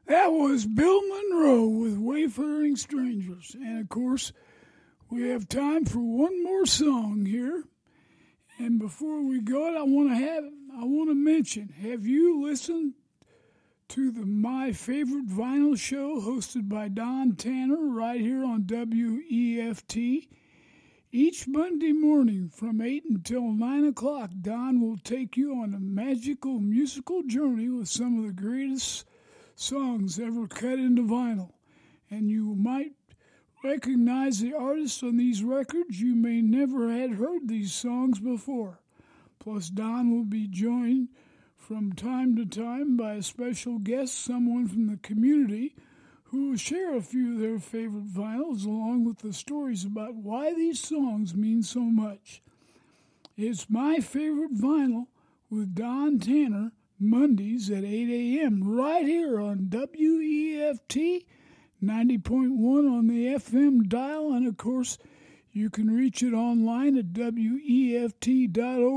That was Bill Monroe with Wayfaring Strangers. And of course, we have time for one more song here. And before we go, I want to mention, have you listened to the My Favorite Vinyl show hosted by Don Tanner right here on WEFT? Each Monday morning from 8 until 9 o'clock, Don will take you on a magical musical journey with some of the greatest songs ever cut into vinyl. And you might recognize the artists on these records. You may never have heard these songs before. Plus, Don will be joined from time to time by a special guest, someone from the community, who will share a few of their favorite vinyls along with the stories about why these songs mean so much. It's My Favorite Vinyl with Don Tanner, Mondays at 8 a.m. right here on WEFT 90.1 on the FM dial. And, of course, you can reach it online at WEFT.org.